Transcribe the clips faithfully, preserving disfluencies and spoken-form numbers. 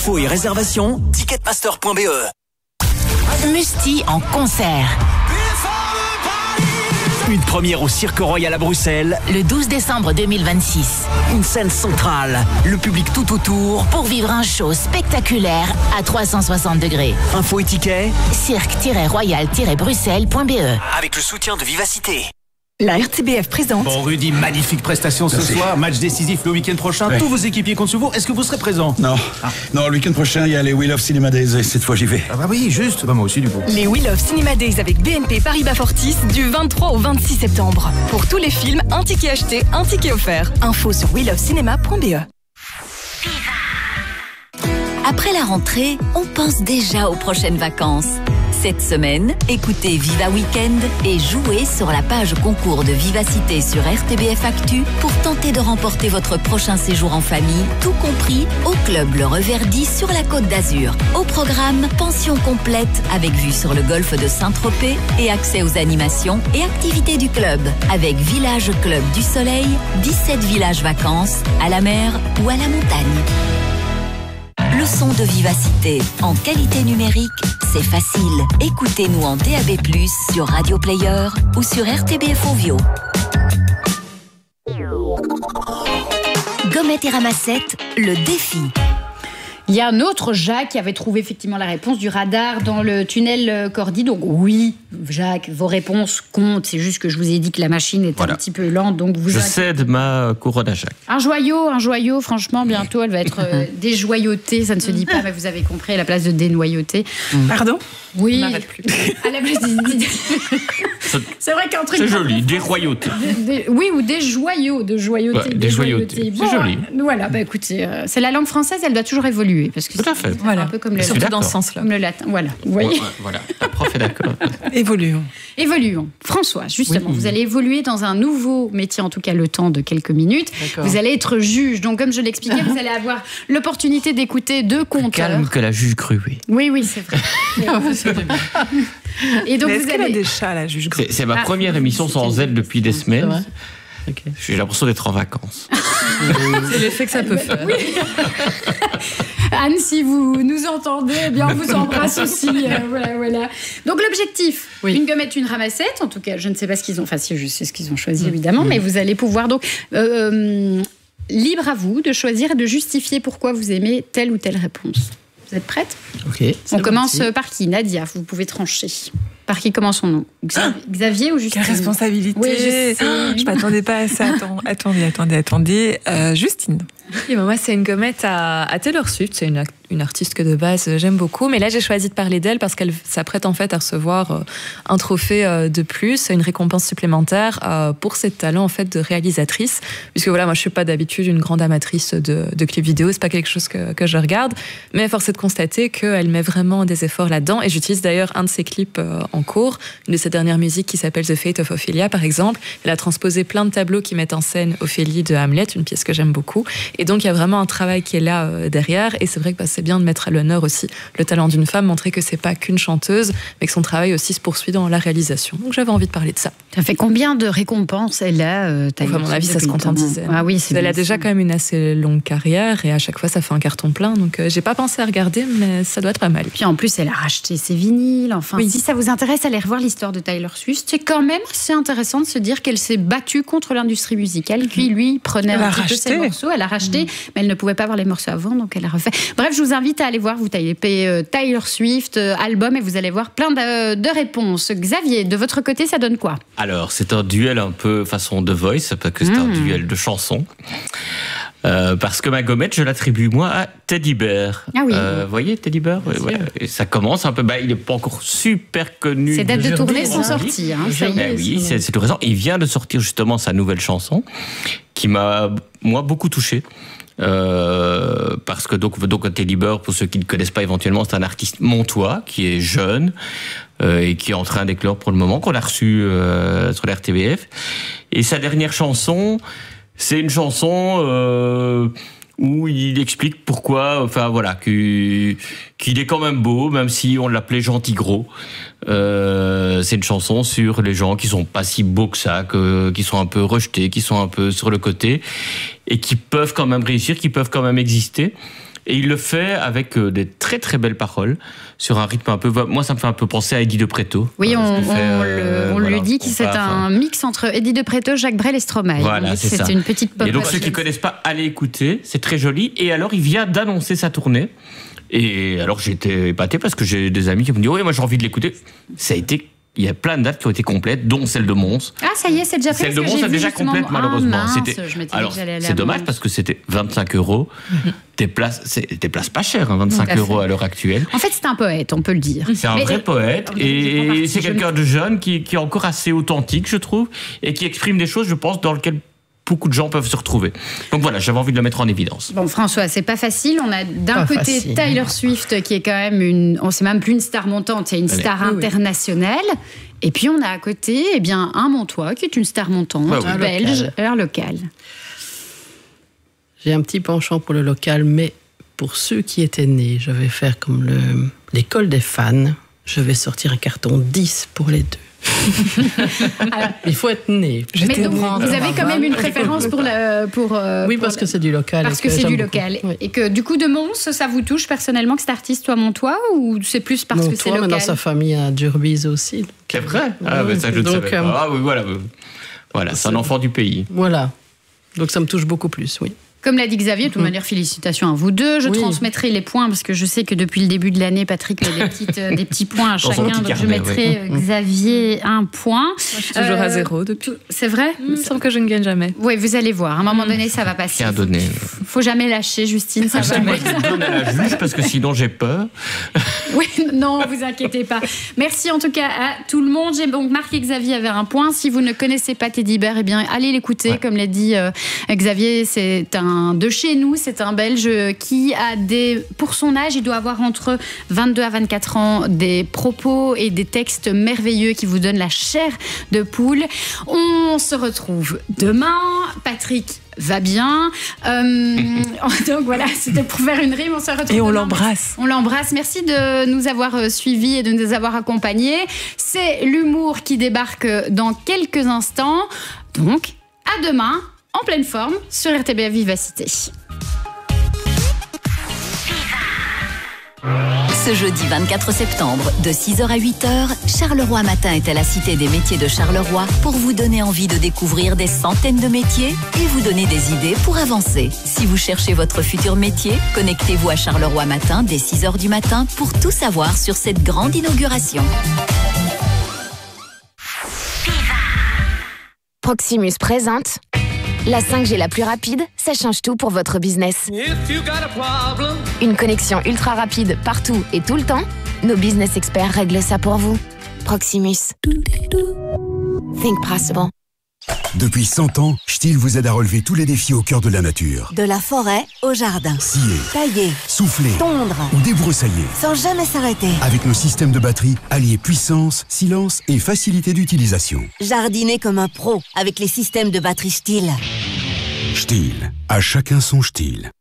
Infos et réservations, ticketmaster point b e. Musti en concert. Une première au Cirque Royal à Bruxelles. Le douze décembre deux mille vingt-six. Une scène centrale, le public tout autour. Pour vivre un show spectaculaire à trois cent soixante degrés. Infos et tickets, cirque tiret royal tiret bruxelles point b e. avec le soutien de Vivacité. La R T B F présente. Bon Rudy, magnifique prestation ce Merci. soir, match décisif le week-end prochain, Ouais. tous vos équipiers comptent sur vous, est-ce que vous serez présent? Non, Ah. non, le week-end prochain, il y a les Wheel of Cinema Days et cette fois j'y vais. Ah bah oui, juste, bah moi aussi du coup. Les Wheel of Cinema Days avec B N P Paribas Fortis du vingt-trois au vingt-six septembre. Pour tous les films, un ticket acheté, un ticket offert. Info sur wheel of cinema point b e. Après la rentrée, on pense déjà aux prochaines vacances. Cette semaine, écoutez Viva Weekend et jouez sur la page concours de Vivacité sur R T B F Actu pour tenter de remporter votre prochain séjour en famille, tout compris au club Le Reverdy sur la Côte d'Azur. Au programme, pension complète avec vue sur le golfe de Saint-Tropez et accès aux animations et activités du club avec Village Club du Soleil, dix-sept villages vacances, à la mer ou à la montagne. Le son de Vivacité en qualité numérique, c'est facile. Écoutez-nous en D A B plus, sur Radio Player ou sur R T B F Ovio. Gommette et ramassette, le défi. Il y a un autre Jacques qui avait trouvé effectivement la réponse du radar dans le tunnel Cordy. Donc oui, Jacques, vos réponses comptent. C'est juste que je vous ai dit que la machine était Voilà. un petit peu lente. Donc vous Je avez... cède ma couronne à Jacques. Un joyau, un joyau, franchement, bientôt, elle va être euh, déjoyautée. Ça ne se dit pas, mais vous avez compris, à la place de dénoyauter. Pardon? Oui. On n'arrête plus. À la place de... C'est vrai qu'un truc... C'est joli, déroyauté. Des- des- oui, ou des joyaux, de joyauté. Ouais, déjoyauté. C'est joli. Voilà, bah écoutez, euh, c'est la langue française, elle doit toujours évoluer. Parce que Tout à c'est- fait. c'est Voilà. un peu comme le, Je suis Surtout dans ce d'accord. sens-là. comme le latin. Voilà, vous voyez. Ouais, ouais, voilà, la prof est d'accord. Évoluons. Évoluons. François, justement, Oui. vous allez évoluer dans un nouveau métier, en tout cas le temps de quelques minutes. D'accord. Vous allez être juge. Donc, comme je l'expliquais, vous allez avoir l'opportunité d'écouter deux conteurs. Calme que la juge cruée. Oui, oui, c'est vrai. Et donc, Mais est-ce vous qu'elle a allez... des chats, la juge Gros? C'est, c'est ma Ah, première émission sans c'était- elle depuis des semaines. vrai J'ai l'impression d'être en vacances. C'est l'effet que ça peut faire. Anne, si vous nous entendez, eh bien on vous embrasse aussi. euh, voilà, voilà. Donc l'objectif, Oui. une gommette, une ramassette. En tout cas, je ne sais pas ce qu'ils ont. Enfin, si je sais ce qu'ils ont choisi évidemment, mais vous allez pouvoir donc euh, libre à vous de choisir et de justifier pourquoi vous aimez telle ou telle réponse. Vous êtes prête? Ok. On commence par qui? Nadia, vous pouvez trancher. Par qui commençons-nous? Xa- Xavier ou Justine? Quelle responsabilité! Oui, je sais. Ah, je m'attendais pas à ça. Attends, attendez, attendez, attendez. Euh, Justine. Et ben moi, c'est une gommette à, à Taylor Swift. C'est une, ac- une artiste que de base euh, j'aime beaucoup. Mais là, j'ai choisi de parler d'elle parce qu'elle s'apprête en fait à recevoir euh, un trophée euh, de plus, une récompense supplémentaire euh, pour ses talents en fait de réalisatrice. Puisque voilà, moi, je suis pas d'habitude une grande amatrice de, de clips vidéo. C'est pas quelque chose que, que je regarde. Mais force est de constater qu'elle met vraiment des efforts là-dedans. Et j'utilise d'ailleurs un de ses clips euh, en cours, une de ses dernières musiques qui s'appelle The Fate of Ophelia, par exemple. Elle a transposé plein de tableaux qui mettent en scène Ophélie de Hamlet, une pièce que j'aime beaucoup. Et donc, il y a vraiment un travail qui est là euh, derrière. Et c'est vrai que bah, c'est bien de mettre à l'honneur aussi le talent d'une femme, montrer que c'est pas qu'une chanteuse, mais que son travail aussi se poursuit dans la réalisation. Donc, j'avais envie de parler de ça. Ça fait combien de récompenses elle a euh, Taylor Enfin, à mon avis, ça se depuis compte en longtemps? dizaines. Ah oui, c'est Elle a bien déjà ça. quand même une assez longue carrière et à chaque fois, ça fait un carton plein. Donc, euh, j'ai pas pensé à regarder, mais ça doit être pas mal. Puis en plus, elle a racheté ses vinyles. Enfin, Oui. si ça vous intéresse, allez revoir l'histoire de Taylor Swift. C'est quand même assez intéressant de se dire qu'elle s'est battue contre l'industrie musicale, qui lui prenait Elle un a petit peu ses racheté. morceaux. Elle a racheté, mais elle ne pouvait pas avoir les morceaux avant, donc elle a refait. Bref, je vous invite à aller voir. Vous tapez euh, Taylor Swift euh, album et vous allez voir plein de, de réponses. Xavier, de votre côté, ça donne quoi? Alors, c'est un duel un peu façon The Voice, parce que c'est un Mmh. duel de chansons. Euh, parce que ma gommette, je l'attribue moi à Teddy Bear. Ah oui. Euh, vous voyez Teddy Bear? Ouais, ouais. Et ça commence un peu. Bah, il n'est pas encore super connu. Ces dates de tournée sont Oui. sorties. Hein, ça y Eh est, oui, c'est- c'est, c'est tout récent. Il vient de sortir justement sa nouvelle chanson, qui m'a moi beaucoup touché. Euh, parce que donc, donc Teddy Bear, pour ceux qui ne connaissent pas éventuellement, c'est un artiste montois qui est jeune euh, et qui est en train d'éclore pour le moment, qu'on a reçu euh, sur la R T B F. Et sa dernière chanson, c'est une chanson euh, où il explique pourquoi, enfin voilà, qu'il, qu'il est quand même beau, même si on l'appelait gentil gros. Euh, c'est une chanson sur les gens qui sont pas si beaux que ça, que, qui sont un peu rejetés, qui sont un peu sur le côté, et qui peuvent quand même réussir, qui peuvent quand même exister. Et il le fait avec euh, des très très belles paroles, sur un rythme un peu... Moi, ça me fait un peu penser à Eddie de Pretto. Oui, on, on, fait, euh, le, on voilà, le dit que c'est enfin, un mix entre Eddie de Pretto, Jacques Brel et Stromae. Voilà, c'est ça. C'est une petite pop. Et donc, ceux qui ne connaissent pas, allez écouter, c'est très joli. Et alors, il vient d'annoncer sa tournée. Et alors, j'étais épaté parce que j'ai des amis qui m'ont dit « Oui, moi, j'ai envie de l'écouter. » Ça a été... Il y a plein de dates qui ont été complètes, dont celle de Mons. Ah, ça y est, c'est déjà fait. Celle de Mons est déjà complète, ah, malheureusement. Mince, c'était... je m'étais Alors, dit que j'allais aller c'est à dommage Mons. parce que c'était vingt-cinq euros. Des places, c'est des places pas chères, hein, vingt-cinq euros à l'heure actuelle. En fait, c'est un poète, on peut le dire. C'est un Mais, vrai poète et partie, c'est quelqu'un de jeune qui, qui est encore assez authentique, je trouve, et qui exprime des choses, je pense, dans lesquelles beaucoup de gens peuvent se retrouver. Donc voilà, j'avais envie de le mettre en évidence. Bon, François, c'est pas facile. On a d'un Pas côté facile. Taylor Swift, qui est quand même une... On sait même plus une star montante, c'est une Allez. star Oui, oui. internationale. Et puis, on a à côté eh bien, un Montois, qui est une star montante, Ouais, oui. belge, Local. heure locale. J'ai un petit penchant pour le local, mais pour ceux qui étaient nés, je vais faire comme le, l'école des fans. Je vais sortir un carton dix pour les deux. Il faut être né. Mais donc, vous avez quand même une préférence pour le... Pour, euh, Oui, pour parce le- que c'est du local. Parce et que c'est j'aime du beaucoup. local. Oui. Et que du coup, de Mons, ça vous touche personnellement que cet artiste soit montois ou c'est plus parce que c'est Montois, mais local dans sa famille à Durbise aussi. C'est vrai Ah, Oui, mais ça, je ne donc, savais euh, pas. Ah oui, voilà. Voilà, c'est un enfant du pays. Voilà. Donc ça me touche beaucoup plus, oui. Comme l'a dit Xavier, de toute manière, félicitations à vous deux. Je Oui. transmettrai les points parce que je sais que depuis le début de l'année, Patrick a des, petites, euh, des petits points à Dans son chacun. petit Donc je carnet, mettrai euh, Xavier un point. Je suis toujours Euh, à zéro depuis. C'est vrai Il me semble que je ne gagne jamais. Oui, vous allez voir. À un moment donné, ça va passer. Tiens à donner. Faut jamais lâcher, Justine. Ça va Moi, aller. je donne à la juge parce que sinon j'ai peur. Oui, non, vous inquiétez pas. Merci en tout cas à tout le monde. J'ai donc Marc et Xavier avaient un point. Si vous ne connaissez pas Teddy Bear, eh bien allez l'écouter. Ouais. Comme l'a dit euh, Xavier, c'est un de chez nous, c'est un Belge qui a des, pour son âge, il doit avoir entre vingt-deux à vingt-quatre ans, des propos et des textes merveilleux qui vous donnent la chair de poule. On se retrouve demain. Patrick va bien. Euh, donc voilà, c'était pour faire une rime. On se retrouve Et on demain. l'embrasse. On l'embrasse. Merci de nous avoir euh, suivis et de nous avoir accompagnés. C'est l'humour qui débarque dans quelques instants. Donc, à demain, en pleine forme, sur R T B F Vivacité. Ce jeudi vingt-quatre septembre, de six heures à huit heures, Charleroi Matin est à la Cité des métiers de Charleroi pour vous donner envie de découvrir des centaines de métiers et vous donner des idées pour avancer. Si vous cherchez votre futur métier, connectez-vous à Charleroi Matin dès six heures du matin pour tout savoir sur cette grande inauguration. Proximus présente la cinq G la plus rapide, ça change tout pour votre business. Une connexion ultra rapide partout et tout le temps. Nos business experts règlent ça pour vous. Proximus. Think possible. Depuis cent ans, Stihl vous aide à relever tous les défis au cœur de la nature. De la forêt au jardin. Scier, Tailler, souffler tondre, ou débroussailler. sans jamais s'arrêter. Avec nos systèmes de batterie, alliés puissance, silence et facilité d'utilisation. Jardiner comme un pro avec les systèmes de batterie Stihl. Stihl, à chacun son Stihl.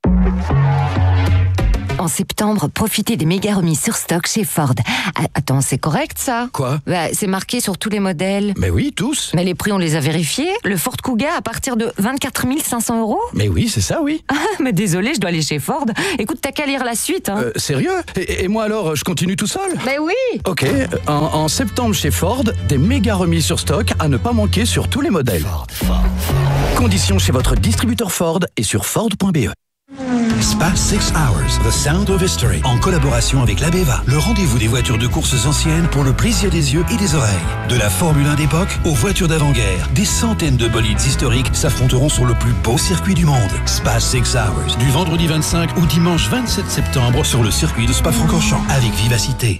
En septembre, profitez des méga remises sur stock chez Ford. Ah, attends, c'est correct ça? Quoi? Bah, c'est marqué sur tous les modèles. Mais oui, tous. Mais les prix, on les a vérifiés. Le Ford Kuga à partir de vingt-quatre mille cinq cents euros. Mais oui, c'est ça, oui. Ah, mais désolé, je dois aller chez Ford. Écoute, t'as qu'à lire la suite. Hein. Euh, sérieux? et, et moi alors, je continue tout seul? Mais oui. Ok, en, en septembre chez Ford, des méga remises sur stock à ne pas manquer sur tous les modèles. Ford, Ford, Ford. Conditions chez votre distributeur Ford et sur Ford point B E. Spa Six Hours, The Sound of History, en collaboration avec l'Abeva, le rendez-vous des voitures de courses anciennes pour le plaisir des yeux et des oreilles. De la Formule un d'époque aux voitures d'avant-guerre, des centaines de bolides historiques s'affronteront sur le plus beau circuit du monde. Spa Six Hours, du vendredi vingt-cinq au dimanche vingt-sept septembre sur le circuit de Spa-Francorchamps, avec Vivacité.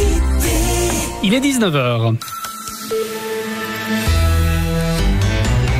Il est dix-neuf heures.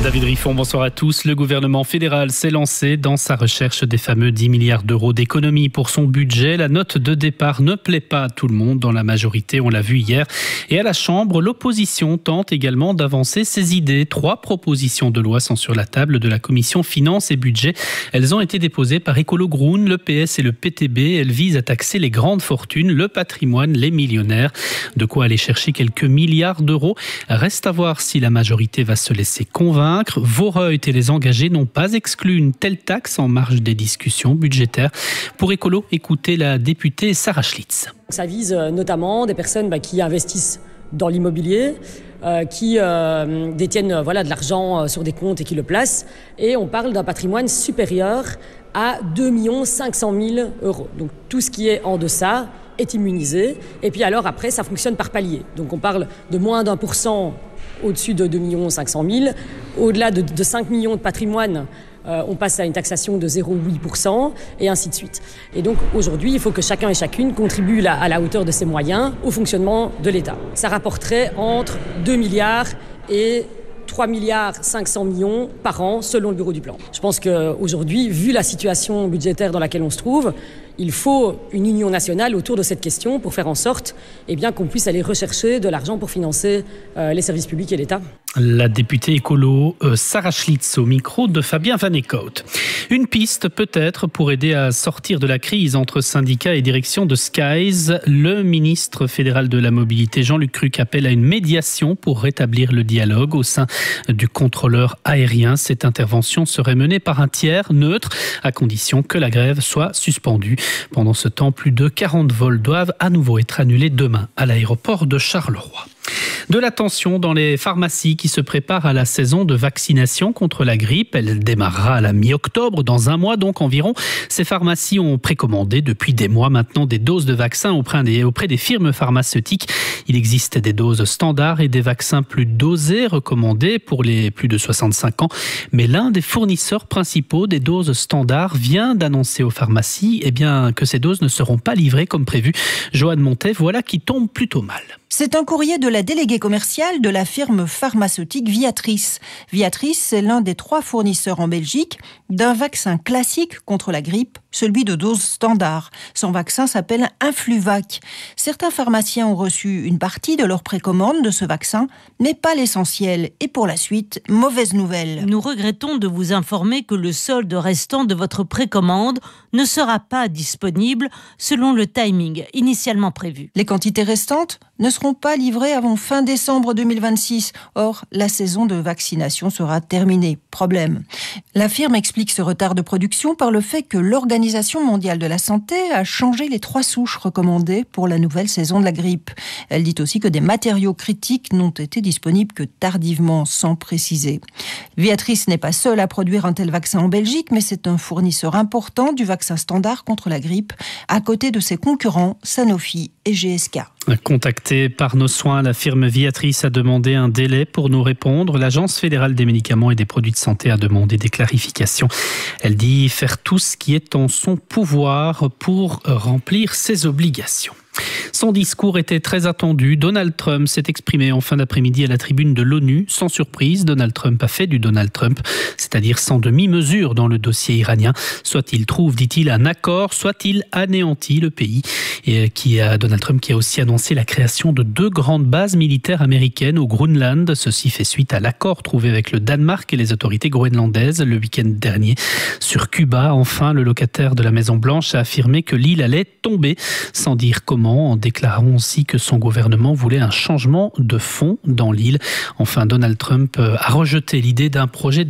David Riffon, bonsoir à tous. Le gouvernement fédéral s'est lancé dans sa recherche des fameux dix milliards d'euros d'économies pour son budget. La note de départ ne plaît pas à tout le monde dans la majorité, on l'a vu hier. Et à la Chambre, l'opposition tente également d'avancer ses idées. Trois propositions de loi sont sur la table de la commission Finances et Budget. Elles ont été déposées par Écolo Groen, le P S et le P T B. Elles visent à taxer les grandes fortunes, le patrimoine, les millionnaires. De quoi aller chercher quelques milliards d'euros. Reste à voir si la majorité va se laisser convaincre. Voreut et les engagés n'ont pas exclu une telle taxe en marge des discussions budgétaires. Pour Écolo, écoutez la députée Sarah Schlitz. Ça vise notamment des personnes bah, qui investissent dans l'immobilier, euh, qui euh, détiennent euh, voilà, de l'argent euh, sur des comptes et qui le placent. Et on parle d'un patrimoine supérieur à deux millions cinq cent mille euros. Donc tout ce qui est en deçà est immunisé. Et puis alors après, ça fonctionne par palier. Donc on parle de moins d'un pour cent au-dessus de deux millions cinq cent mille. Au-delà de, de cinq millions de patrimoine, euh, on passe à une taxation de zéro virgule huit pour cent et ainsi de suite. Et donc aujourd'hui, il faut que chacun et chacune contribue la, à la hauteur de ses moyens au fonctionnement de l'État. Ça rapporterait entre deux milliards et trois milliards cinq cents millions par an selon le bureau du plan. Je pense qu'aujourd'hui, vu la situation budgétaire dans laquelle on se trouve, il faut une union nationale autour de cette question pour faire en sorte eh bien, qu'on puisse aller rechercher de l'argent pour financer euh, les services publics et l'État. La députée écolo euh, Sarah Schlitz au micro de Fabien Van Eekhout. Une piste peut-être pour aider à sortir de la crise entre syndicats et direction de Skies. Le ministre fédéral de la mobilité Jean-Luc Cruc appelle à une médiation pour rétablir le dialogue au sein du contrôleur aérien. Cette intervention serait menée par un tiers neutre à condition que la grève soit suspendue. Pendant ce temps, plus de quarante vols doivent à nouveau être annulés demain à l'aéroport de Charleroi. De la tension dans les pharmacies qui se préparent à la saison de vaccination contre la grippe. Elle démarrera à la mi-octobre, dans un mois donc environ. Ces pharmacies ont précommandé depuis des mois maintenant des doses de vaccins auprès des, auprès des firmes pharmaceutiques. Il existe des doses standards et des vaccins plus dosés recommandés pour les plus de soixante-cinq ans. Mais l'un des fournisseurs principaux des doses standards vient d'annoncer aux pharmacies eh bien, que ces doses ne seront pas livrées comme prévu. Joanne Montet, voilà qui tombe plutôt mal. C'est un courrier de la déléguée commerciale de la firme pharmaceutique Viatris. Viatris, c'est l'un des trois fournisseurs en Belgique d'un vaccin classique contre la grippe, celui de dose standard. Son vaccin s'appelle Influvac. Certains pharmaciens ont reçu une partie de leur précommande de ce vaccin, mais pas l'essentiel. Et pour la suite, mauvaise nouvelle. Nous regrettons de vous informer que le solde restant de votre précommande ne sera pas disponible selon le timing initialement prévu. Les quantités restantes ne seront pas livrées avant fin décembre deux mille vingt-six. Or, la saison de vaccination sera terminée. Problème. La firme explique ce retard de production par le fait que l'Organisation mondiale de la santé a changé les trois souches recommandées pour la nouvelle saison de la grippe. Elle dit aussi que des matériaux critiques n'ont été disponibles que tardivement, sans préciser. Viatris n'est pas seule à produire un tel vaccin en Belgique, mais c'est un fournisseur important du vaccin standard contre la grippe, à côté de ses concurrents Sanofi et G S K. Contactée par nos soins, la firme Viatris a demandé un délai pour nous répondre. L'Agence fédérale des médicaments et des produits de santé a demandé des clarifications. Elle dit faire tout ce qui est en son pouvoir pour remplir ses obligations. Son discours était très attendu. Donald Trump s'est exprimé en fin d'après-midi à la tribune de l'ONU. Sans surprise, Donald Trump a fait du Donald Trump, c'est-à-dire sans demi-mesure dans le dossier iranien. Soit il trouve, dit-il, un accord, soit il anéantit le pays. Et qui a, Donald Trump qui a aussi annoncé la création de deux grandes bases militaires américaines au Groenland. Ceci fait suite à l'accord trouvé avec le Danemark et les autorités groenlandaises le week-end dernier. Sur Cuba, enfin, le locataire de la Maison-Blanche a affirmé que l'île allait tomber, sans dire comment, en déclarant aussi que son gouvernement voulait un changement de fond dans l'île. Enfin, Donald Trump a rejeté l'idée d'un projet